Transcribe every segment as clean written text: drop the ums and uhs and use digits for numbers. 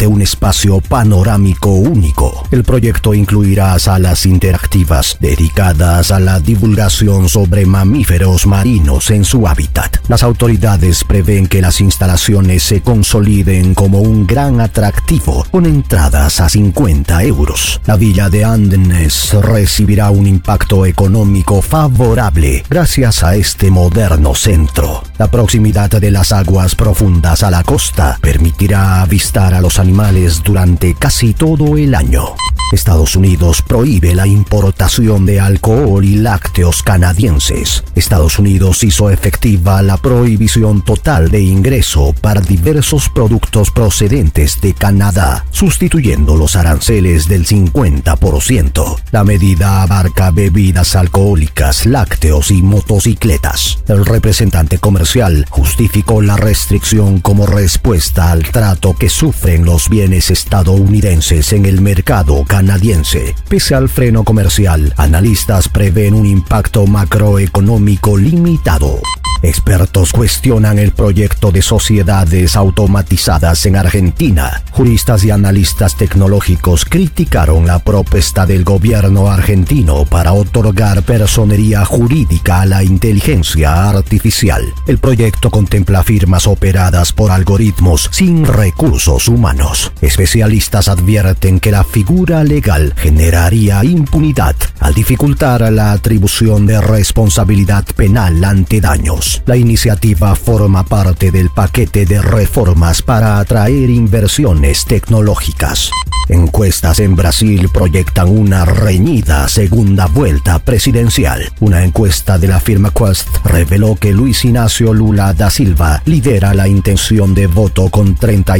ante un espacio panorámico único. El proyecto incluirá salas interactivas dedicadas a la divulgación sobre mamíferos marinos en su hábitat. Las autoridades prevén que las instalaciones se consoliden como un gran atractivo con entradas a 50 euros. La villa de Andenes recibirá un impacto económico favorable gracias a este moderno centro. La proximidad de las aguas profundas a la costa permitirá avistar a los animales durante casi todo el año. Estados Unidos prohíbe la importación de alcohol y lácteos canadienses. Estados Unidos hizo efectiva la prohibición total de ingreso para diversos productos procedentes de Canadá, sustituyendo los aranceles del 50%. La medida abarca bebidas alcohólicas, lácteos y motocicletas. El representante comercial justificó la restricción como respuesta al trato que sufren los bienes estadounidenses en el mercado canadiense. Pese al freno comercial, analistas prevén un impacto macroeconómico limitado. Expertos cuestionan el proyecto de sociedades automatizadas en Argentina. Juristas y analistas tecnológicos criticaron la propuesta del gobierno argentino para otorgar personería jurídica a la inteligencia artificial. El proyecto contempla firmas operadas por algoritmos sin recursos humanos. Especialistas advierten que la figura legal generaría impunidad al dificultar la atribución de responsabilidad penal ante daños. La iniciativa forma parte del paquete de reformas para atraer inversiones tecnológicas. Encuestas en Brasil proyectan una reñida segunda vuelta presidencial. Una encuesta de la firma Quest reveló que Luis Inácio Lula da Silva lidera la intención de voto con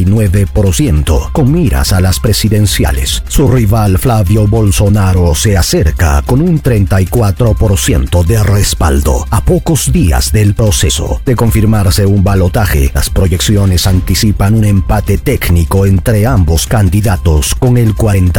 39%, con miras a las presidenciales. Su rival Flavio Bolsonaro se acerca con un 34% de respaldo a pocos días del proceso. De confirmarse un balotaje, las proyecciones anticipan un empate técnico entre ambos candidatos con el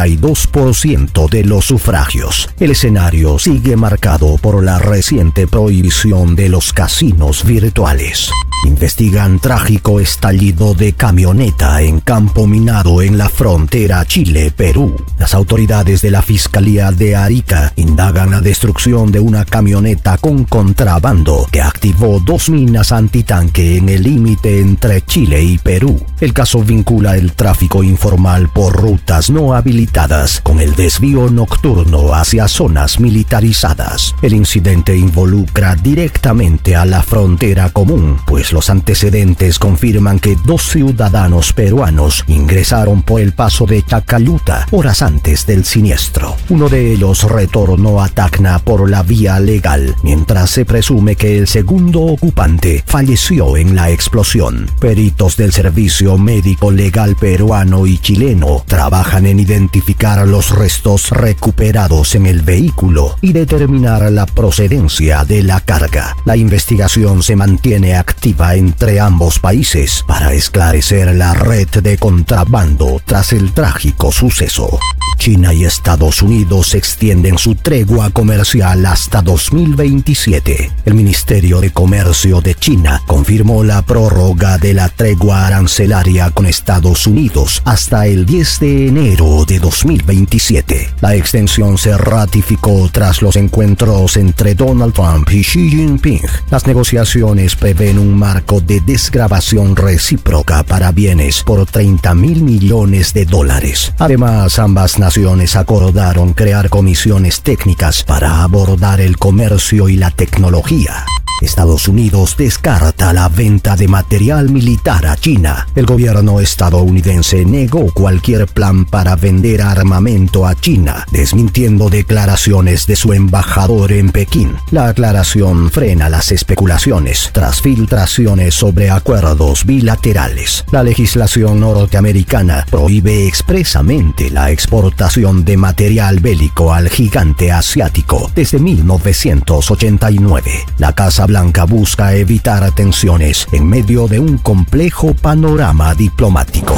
42% de los sufragios. El escenario sigue marcado por la reciente prohibición de los casinos virtuales. Investigan trágico estallido de camioneta en campo minado en la frontera Chile-Perú. Las autoridades de la Fiscalía de Arica indagan la destrucción de una camioneta con contrabando que activó 2 minas antitanque en el límite entre Chile y Perú. El caso vincula el tráfico informal por rutas no habilitadas con el desvío nocturno hacia zonas militarizadas. El incidente involucra directamente a la frontera común, pues los antecedentes confirman que 2 ciudadanos peruanos ingresaron por el paso de Chacayuta horas antes del siniestro. Uno de ellos retornó a Tacna por la vía legal, mientras se presume que el segundo ocupante falleció en la explosión. Peritos del Servicio Médico Legal peruano y chileno trabajan en identificar los restos recuperados en el vehículo y determinar la procedencia de la carga. La investigación se mantiene activa entre ambos países para esclarecer la red de contrabando tras el trágico suceso. China y Estados Unidos extienden su tregua comercial hasta 2027. El Ministerio de Comercio de China confirmó la prórroga de la tregua arancelaria con Estados Unidos hasta el 10 de enero de 2027. La extensión se ratificó tras los encuentros entre Donald Trump y Xi Jinping. Las negociaciones prevén un marco de desgravación recíproca para bienes por $30.000 millones. Además, ambas naciones acordaron crear comisiones técnicas para abordar el comercio y la tecnología. Estados Unidos descarta la venta de material militar a China. El gobierno estadounidense negó cualquier plan para vender armamento a China, desmintiendo declaraciones de su embajador en Pekín. La aclaración frena las especulaciones tras filtraciones sobre acuerdos bilaterales. La legislación norteamericana prohíbe expresamente la exportación de material bélico al gigante asiático desde 1989. La Casa Blanca busca evitar tensiones en medio de un complejo panorama diplomático.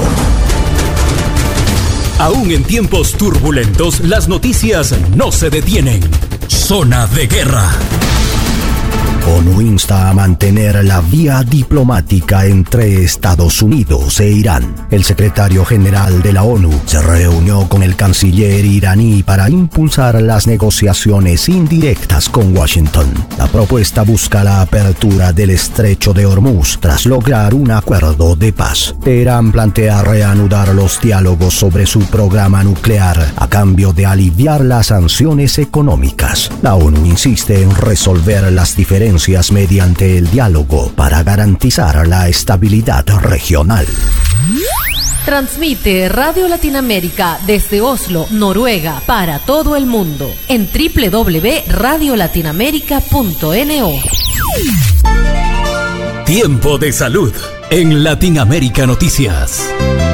Aún en tiempos turbulentos, las noticias no se detienen. Zona de Guerra. ONU insta a mantener la vía diplomática entre Estados Unidos e Irán. El secretario general de la ONU se reunió con el canciller iraní para impulsar las negociaciones indirectas con Washington. La propuesta busca la apertura del estrecho de Hormuz tras lograr un acuerdo de paz. Teherán plantea reanudar los diálogos sobre su programa nuclear a cambio de aliviar las sanciones económicas. La ONU insiste en resolver las diferencias mediante el diálogo para garantizar la estabilidad regional. Transmite Radio Latinoamérica desde Oslo, Noruega, para todo el mundo en www.radiolatinoamerica.no. Tiempo de salud en Latinoamérica Noticias.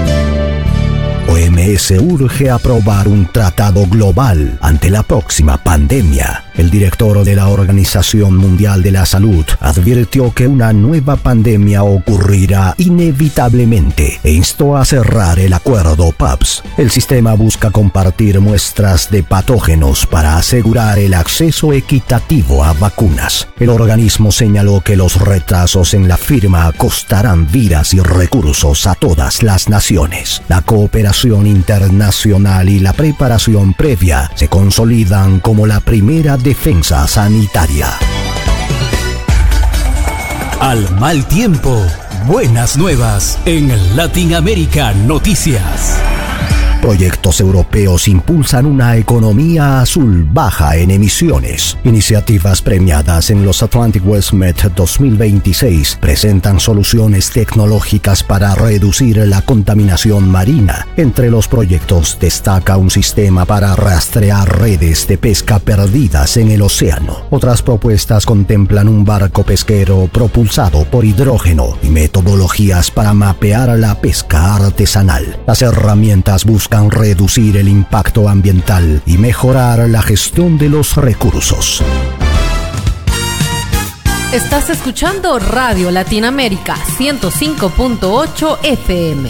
OMS urge aprobar un tratado global ante la próxima pandemia. El director de la Organización Mundial de la Salud advirtió que una nueva pandemia ocurrirá inevitablemente e instó a cerrar el acuerdo PAPS. El sistema busca compartir muestras de patógenos para asegurar el acceso equitativo a vacunas. El organismo señaló que los retrasos en la firma costarán vidas y recursos a todas las naciones. La cooperación internacional y la preparación previa se consolidan como la primera defensa sanitaria. Al mal tiempo, buenas nuevas en Latinoamérica Noticias. Proyectos europeos impulsan una economía azul baja en emisiones. Iniciativas premiadas en los Atlantic West Med 2026 presentan soluciones tecnológicas para reducir la contaminación marina. Entre los proyectos destaca un sistema para rastrear redes de pesca perdidas en el océano. Otras propuestas contemplan un barco pesquero propulsado por hidrógeno y metodologías para mapear la pesca artesanal. Las herramientas buscan reducir el impacto ambiental y mejorar la gestión de los recursos. Estás escuchando Radio Latinoamérica 105.8 FM.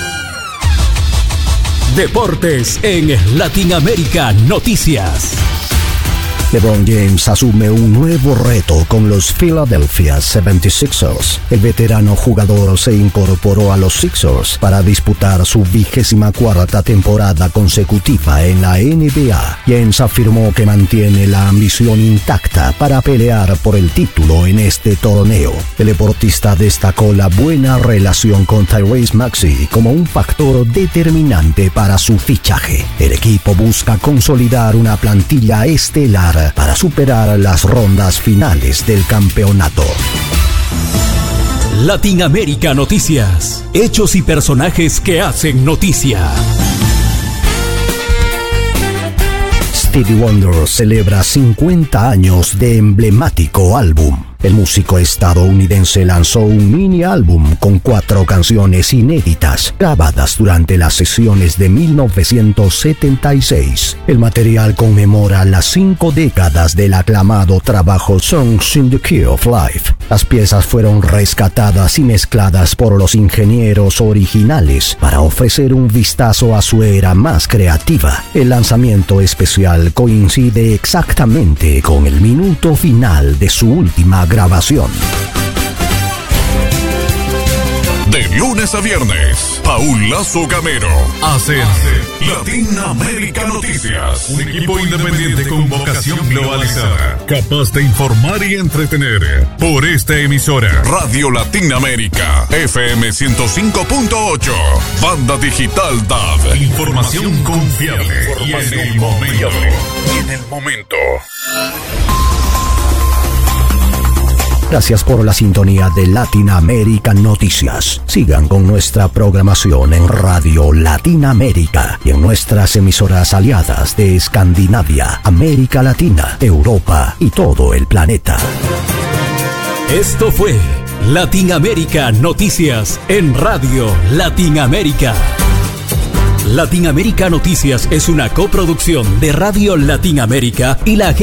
Deportes en Latinoamérica Noticias. LeBron James asume un nuevo reto con los Philadelphia 76ers. El veterano jugador se incorporó a los Sixers para disputar su 24ª temporada consecutiva en la NBA. James afirmó que mantiene la ambición intacta para pelear por el título en este torneo. El deportista destacó la buena relación con Tyrese Maxey como un factor determinante para su fichaje. El equipo busca consolidar una plantilla estelar para superar las rondas finales del campeonato. Latinoamérica Noticias. Hechos y personajes que hacen noticia. Stevie Wonder celebra 50 años de emblemático álbum. El músico estadounidense lanzó un mini álbum con 4 canciones inéditas grabadas durante las sesiones de 1976. El material conmemora las 5 décadas del aclamado trabajo Songs in the Key of Life. Las piezas fueron rescatadas y mezcladas por los ingenieros originales para ofrecer un vistazo a su era más creativa. El lanzamiento especial coincide exactamente con el minuto final de su última grabación. De lunes a viernes, Paul Lazo Gamero hace Latinoamérica Noticias, un equipo independiente con vocación globalizada, capaz de informar y entretener. Por esta emisora, Radio Latinoamérica, FM 105.8, banda digital DAB. Información confiable y en el momento. Gracias por la sintonía de Latinoamérica Noticias. Sigan con nuestra programación en Radio Latinoamérica y en nuestras emisoras aliadas de Escandinavia, América Latina, Europa y todo el planeta. Esto fue Latinoamérica Noticias en Radio Latinoamérica. Latinoamérica Noticias es una coproducción de Radio Latinoamérica y la